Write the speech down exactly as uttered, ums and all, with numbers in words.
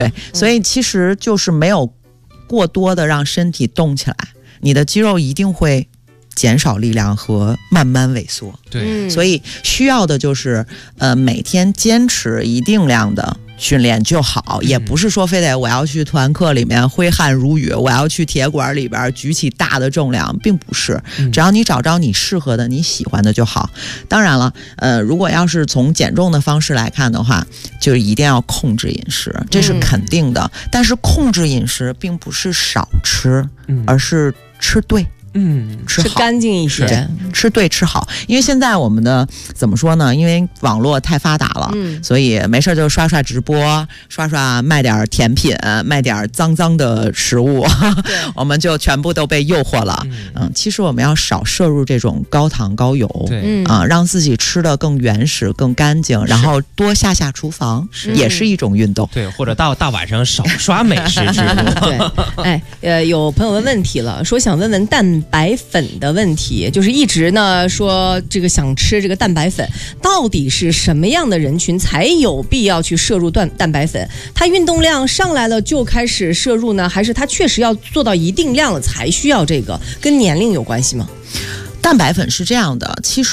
对，所以其实就是没有过多的让身体动起来，你的肌肉一定会减少力量和慢慢萎缩。 对， 所以需要的就是呃每天坚持一定量的训练就好，也不是说非得我要去团课里面挥汗如雨，我要去铁馆里边举起大的重量，并不是，只要你找着你适合的你喜欢的就好。当然了呃如果要是从减重的方式来看的话，就一定要控制饮食，这是肯定的、嗯、但是控制饮食并不是少吃、嗯、而是吃对， 嗯， 吃好， 吃干净一些， 吃对吃好。因为现在我们的怎么说呢？因为网络太发达了，嗯，所以没事就刷刷直播，刷刷卖点甜品，卖点脏脏的食物，我们就全部都被诱惑了。嗯，嗯其实我们要少摄入这种高糖高油， 对， 啊、呃，让自己吃的更原始、更干净，然后多下下厨房，也是一种运动。 对，或者到大晚上少刷美食直播。 对，哎，呃，有朋友问问题了，说想问问蛋白粉的问题，就是一直呢说这个想吃这个蛋白粉，到底是什么样的人群才有必要去摄入蛋蛋白粉？他运动量上来了就开始摄入呢，还是他确实要做到一定量了才需要这个？跟年龄有关系吗？ 蛋白粉是这样的，其实